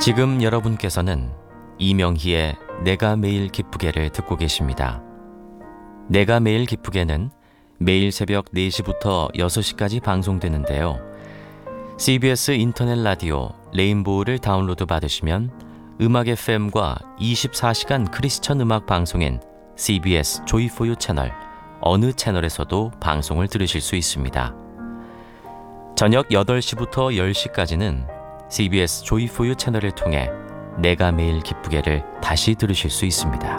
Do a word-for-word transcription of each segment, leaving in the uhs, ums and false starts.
지금 여러분께서는 이명희의 내가 매일 기쁘게를 듣고 계십니다. 내가 매일 기쁘게는 매일 새벽 네 시부터 여섯 시까지 방송되는데요. 씨비에스 인터넷 라디오 레인보우를 다운로드 받으시면 음악 에프엠과 이십사 시간 크리스천 음악 방송인 씨비에스 조이포유 채널 어느 채널에서도 방송을 들으실 수 있습니다. 저녁 여덟 시부터 열 시까지는 씨비에스 조이포유 채널을 통해 내가 매일 기쁘게를 다시 들으실 수 있습니다.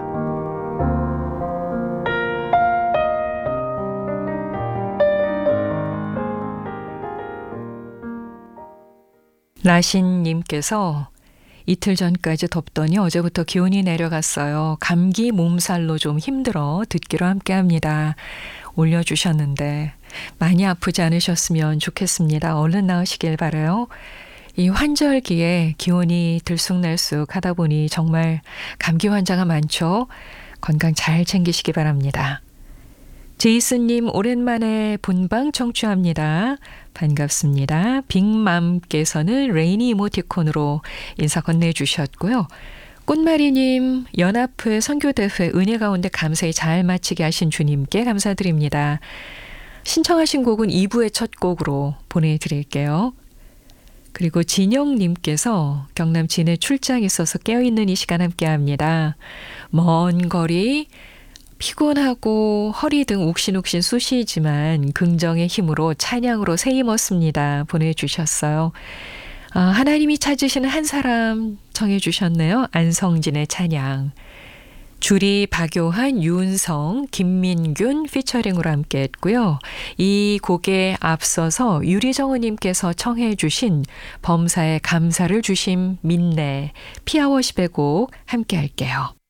라신님께서 이틀 전까지 덥더니 어제부터 기온이 내려갔어요. 감기 몸살로 좀 힘들어 듣기로 함께합니다. 올려주셨는데 많이 아프지 않으셨으면 좋겠습니다. 얼른 나으시길 바라요. 이 환절기에 기온이 들쑥날쑥 하다 보니 정말 감기 환자가 많죠. 건강 잘 챙기시기 바랍니다. 제이슨님 오랜만에 본방 청취합니다. 반갑습니다. 빅맘께서는 레이니 이모티콘으로 인사 건네주셨고요. 꽃마리님 연합회 선교대회 은혜 가운데 감사히 잘 마치게 하신 주님께 감사드립니다. 신청하신 곡은 이 부의 첫 곡으로 보내드릴게요. 그리고 진영님께서 경남 진해 출장 있어서 깨어있는 이 시간 함께합니다. 먼 거리 피곤하고 허리 등 욱신욱신 쑤시지만 긍정의 힘으로 찬양으로 새 힘었습니다. 보내주셨어요. 아, 하나님이 찾으시는 한 사람 정해주셨네요. 안성진의 찬양. 주리, 박요한, 윤성, 김민균 피처링으로 함께 했고요. 이 곡에 앞서서 유리정우님께서 청해 주신 범사에 감사를 주심 민네 피아워십의 곡 함께 할게요.